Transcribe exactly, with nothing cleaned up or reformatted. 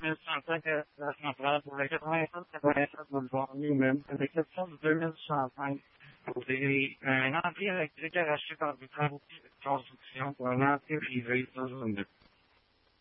mille soixante-cinq à la centrale pour le quatre-vingt-sept quatre-vingt-sept boulevard Newman, avec l'exception du deux mille soixante-cinq pour des, un entrée électrique arraché par des travaux de construction pour un entrée privée sur zone deux.